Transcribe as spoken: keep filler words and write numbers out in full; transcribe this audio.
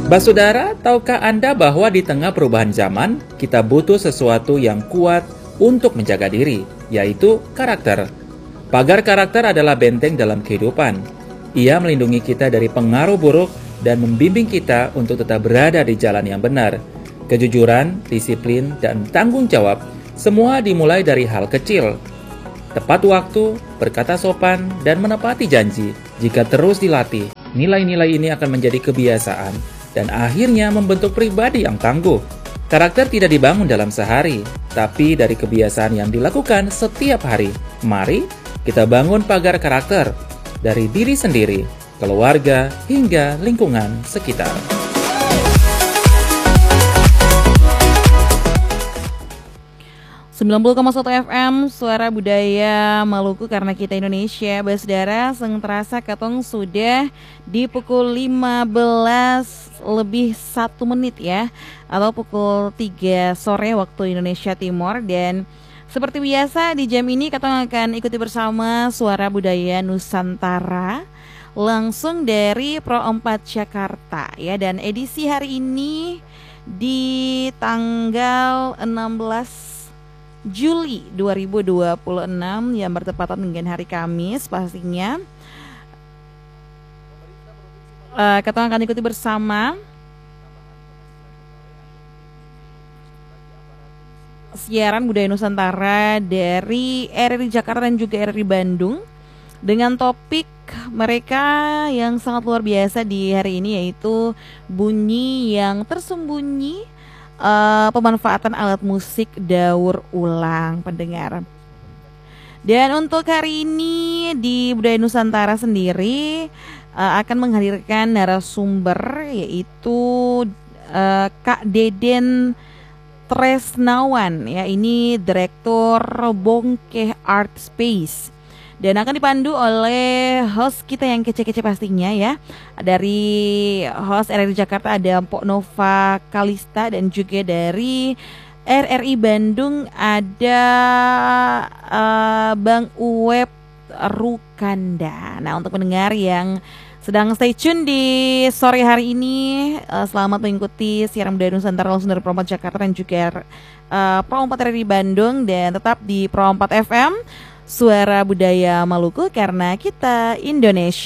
Basudara, tahukah Anda bahwa di tengah perubahan zaman, kita butuh sesuatu yang kuat untuk menjaga diri, yaitu karakter. Pagar karakter adalah benteng dalam kehidupan. Ia melindungi kita dari pengaruh buruk dan membimbing kita untuk tetap berada di jalan yang benar. Kejujuran, disiplin, dan tanggung jawab semua dimulai dari hal kecil. Tepat waktu, berkata sopan, dan menepati janji. Jika terus dilatih, nilai-nilai ini akan menjadi kebiasaan dan akhirnya membentuk pribadi yang tangguh. Karakter tidak dibangun dalam sehari, tapi dari kebiasaan yang dilakukan setiap hari. Mari kita bangun pagar karakter dari diri sendiri, keluarga, hingga lingkungan sekitar. sembilan puluh koma satu F M Suara Budaya Maluku, karena kita Indonesia. Basudara, seng terasa katong sudah di pukul lima belas lebih satu menit ya, atau pukul tiga sore waktu Indonesia Timur. Dan seperti biasa di jam ini katong akan ikuti bersama Suara Budaya Nusantara langsung dari Pro empat Jakarta ya. Dan edisi hari ini di tanggal enam belas Juli dua ribu dua puluh enam yang bertepatan dengan hari Kamis pastinya. Uh, kita akan ikuti bersama siaran Budaya Nusantara dari R R I Jakarta dan juga R R I Bandung dengan topik mereka yang sangat luar biasa di hari ini, yaitu bunyi yang tersembunyi, Uh, pemanfaatan alat musik daur ulang pendengar. Dan untuk hari ini di Budaya Nusantara sendiri uh, akan menghadirkan narasumber, yaitu uh, Kak Deden Tresnawan ya, ini Direktur Bongkeh Art Space. Dan akan dipandu oleh host kita yang kece-kece pastinya ya. Dari host R R I Jakarta ada Mpok Nova Kalista, dan juga dari R R I Bandung ada uh, Bang Uweb Rukanda. Nah, untuk pendengar yang sedang stay tune di sore hari ini, uh, selamat mengikuti siaran Budaya Nusantara langsung dari Pro empat Jakarta dan juga uh, Pro empat R R I Bandung. Dan tetap di Pro empat F M Suara Budaya Maluku, karena kita Indonesia.